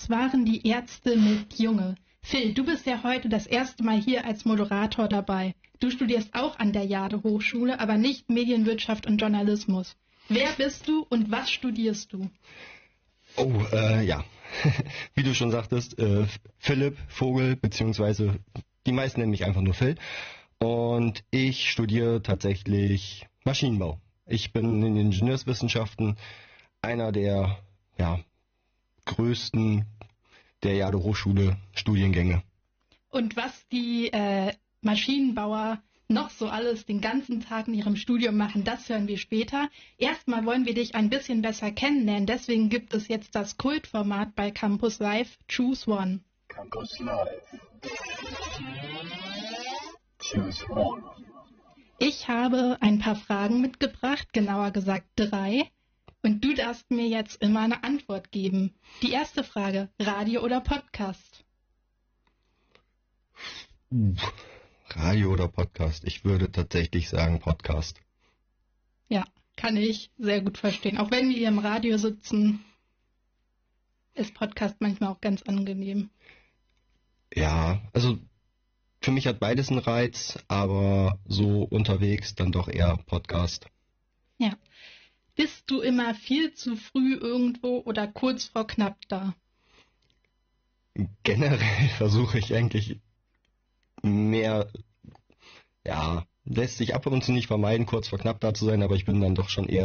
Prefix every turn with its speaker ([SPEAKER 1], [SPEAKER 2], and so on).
[SPEAKER 1] Das waren die Ärzte mit Junge. Phil, du bist ja heute das erste Mal hier als Moderator dabei. Du studierst auch an der Jade-Hochschule, aber nicht Medienwirtschaft und Journalismus. Wer bist du und was studierst du?
[SPEAKER 2] Ja, wie du schon sagtest, Philipp Vogel, beziehungsweise die meisten nennen mich einfach nur Phil. Und ich studiere tatsächlich Maschinenbau. Ich bin in den Ingenieurswissenschaften einer der größten der Jade-Hochschule Studiengänge.
[SPEAKER 1] Und was die Maschinenbauer noch so alles den ganzen Tag in ihrem Studium machen, das hören wir später. Erstmal wollen wir dich ein bisschen besser kennenlernen, deswegen gibt es jetzt das Kultformat bei Campus Live, Choose One.
[SPEAKER 3] Campus Live. Choose One.
[SPEAKER 1] Ich habe ein paar Fragen mitgebracht, genauer gesagt 3. Und du darfst mir jetzt immer eine Antwort geben. Die erste Frage, Radio oder Podcast?
[SPEAKER 2] Radio oder Podcast? Ich würde tatsächlich sagen Podcast.
[SPEAKER 1] Ja, kann ich sehr gut verstehen. Auch wenn wir hier im Radio sitzen, ist Podcast manchmal auch ganz angenehm.
[SPEAKER 2] Ja, also für mich hat beides einen Reiz, aber so unterwegs dann doch eher Podcast.
[SPEAKER 1] Ja. Bist du immer viel zu früh irgendwo oder kurz vor knapp da?
[SPEAKER 2] Generell versuche ich eigentlich mehr, lässt sich ab und zu nicht vermeiden, kurz vor knapp da zu sein, aber ich bin dann doch schon eher